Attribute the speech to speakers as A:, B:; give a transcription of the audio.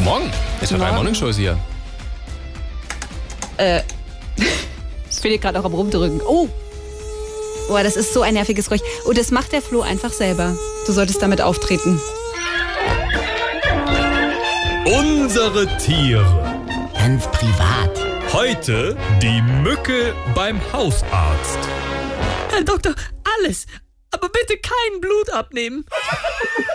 A: Guten Morgen. Ist ja drei Morning Shows hier.
B: Ich bin hier gerade auch am Rumdrücken. Oh, das ist so ein nerviges Geräusch. Oh, das macht der Flo einfach selber. Du solltest damit auftreten.
C: Unsere Tiere.
D: Ganz privat.
C: Heute die Mücke beim Hausarzt.
E: Herr Doktor, alles. Aber bitte kein Blut abnehmen.